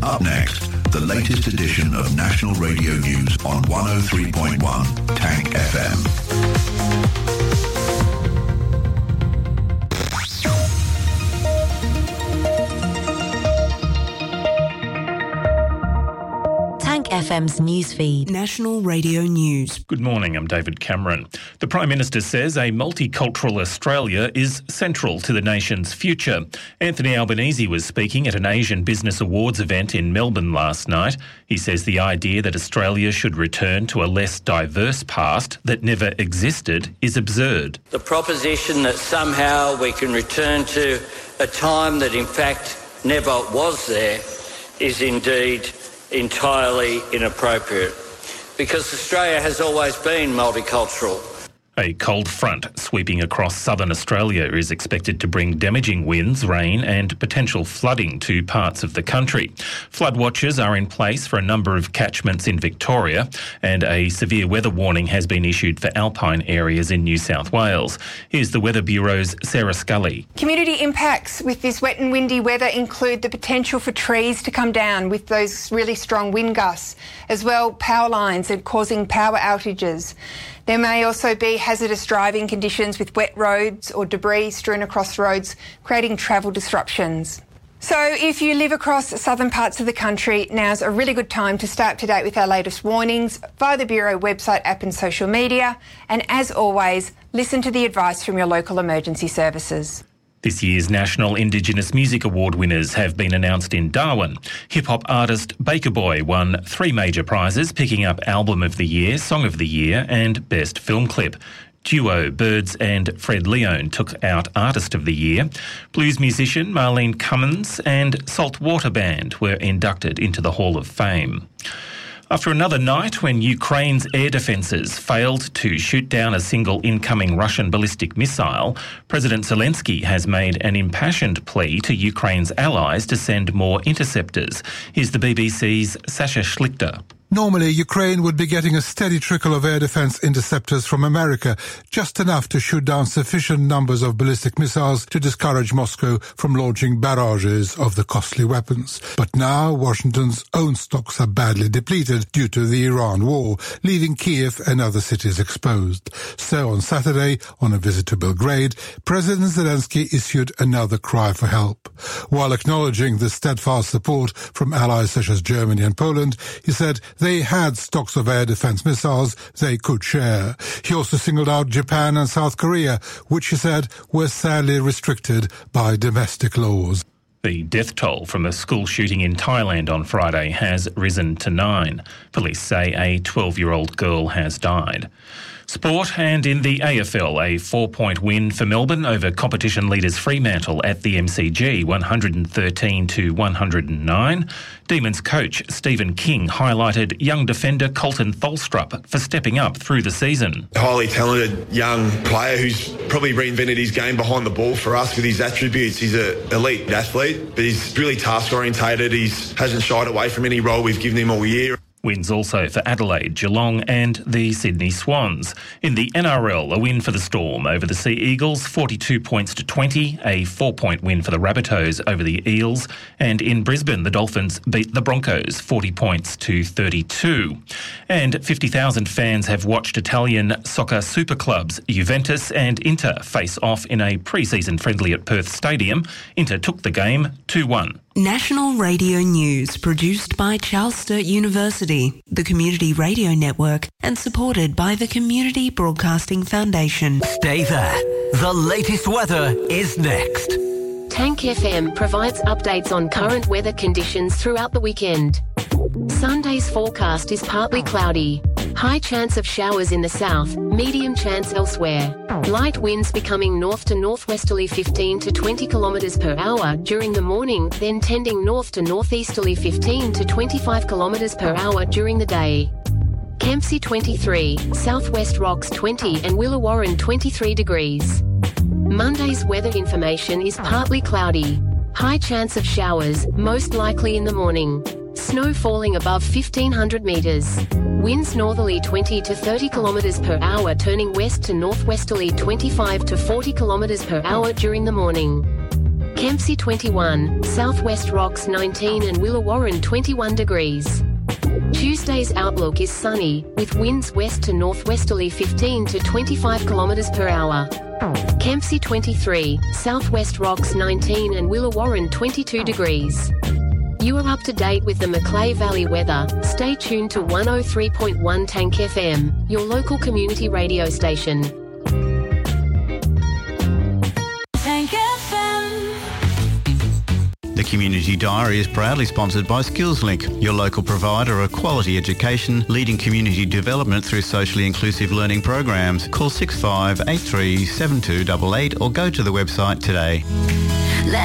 Up next, the latest edition of National Radio News on 103.1 Tank FM. FM's newsfeed. National Radio News. Good morning, I'm David Cameron. The Prime Minister says a multicultural Australia is central to the nation's future. Anthony Albanese was speaking at an Asian Business Awards event in Melbourne last night. He says the idea that Australia should return to a less diverse past that never existed is absurd. The proposition that somehow we can return to a time that in fact never was there is indeed entirely inappropriate, because Australia has always been multicultural. A cold front sweeping across southern Australia is expected to bring damaging winds, rain and potential flooding to parts of the country. Flood watches are in place for a number of catchments in Victoria, and a severe weather warning has been issued for alpine areas in New South Wales. Here's the Weather Bureau's Sarah Scully. Community impacts with this wet and windy weather include the potential for trees to come down with those really strong wind gusts, as well power lines and causing power outages. There may also be hazardous driving conditions with wet roads or debris strewn across roads, creating travel disruptions. So if you live across southern parts of the country, now's a really good time to stay up to date with our latest warnings via the Bureau website, app and social media. And as always, listen to the advice from your local emergency services. This year's National Indigenous Music Award winners have been announced in Darwin. Hip-hop artist Baker Boy won 3 major prizes, picking up Album of the Year, Song of the Year and Best Film Clip. Duo Birds and Fred Leone took out Artist of the Year. Blues musician Marlene Cummins and Saltwater Band were inducted into the Hall of Fame. After another night when Ukraine's air defences failed to shoot down a single incoming Russian ballistic missile, President Zelensky has made an impassioned plea to Ukraine's allies to send more interceptors. Here's the BBC's Sasha Schlichter. Normally, Ukraine would be getting a steady trickle of air defence interceptors from America, just enough to shoot down sufficient numbers of ballistic missiles to discourage Moscow from launching barrages of the costly weapons. But now, Washington's own stocks are badly depleted due to the Iran war, leaving Kiev and other cities exposed. So on Saturday, on a visit to Belgrade, President Zelensky issued another cry for help. While acknowledging the steadfast support from allies such as Germany and Poland, he said they had stocks of air defense missiles they could share. He also singled out Japan and South Korea, which he said were sadly restricted by domestic laws. The death toll from a school shooting in Thailand on Friday has risen to 9. Police say a 12-year-old girl has died. Sport, and in the AFL, a 4-point win for Melbourne over competition leaders Fremantle at the MCG, 113-109. Demons coach Stephen King highlighted young defender Colton Tholstrup for stepping up through the season. Highly talented young player who's probably reinvented his game behind the ball for us with his attributes. He's an elite athlete, but he's really task-orientated. He hasn't shied away from any role we've given him all year. Wins also for Adelaide, Geelong and the Sydney Swans. In the NRL, a win for the Storm over the Sea Eagles, 42 points to 20, a 4-point win for the Rabbitohs over the Eels. And in Brisbane, the Dolphins beat the Broncos, 40 points to 32. And 50,000 fans have watched Italian soccer super clubs Juventus and Inter face off in a pre-season friendly at Perth Stadium. Inter took the game 2-1. National Radio News, produced by Charles Sturt University, the Community Radio Network, and supported by the Community Broadcasting Foundation. Stay there. The latest weather is next. Tank FM provides updates on current weather conditions throughout the weekend. Sunday's forecast is partly cloudy. High chance of showers in the south, medium chance elsewhere. Light winds becoming north to northwesterly 15 to 20 kilometres per hour during the morning, then tending north to northeasterly 15 to 25 kilometres per hour during the day. Kempsey 23, Southwest Rocks 20 and Willawarren 23 degrees. Monday's weather information is partly cloudy. High chance of showers, most likely in the morning. Snow falling above 1,500 metres. Winds northerly 20 to 30 kilometres per hour turning west to northwesterly 25 to 40 kilometres per hour during the morning. Kempsey 21, Southwest Rocks 19 and Willawarren 21 degrees. Tuesday's outlook is sunny, with winds west to northwesterly 15 to 25 kilometres per hour. Kempsey 23, Southwest Rocks 19 and Willawarren 22 degrees. You are up to date with the Macleay Valley weather. Stay tuned to 103.1 Tank FM, your local community radio station. Tank FM. The Community Diary is proudly sponsored by SkillsLink, your local provider of quality education, leading community development through socially inclusive learning programs. Call 6583 7288 or go to the website today.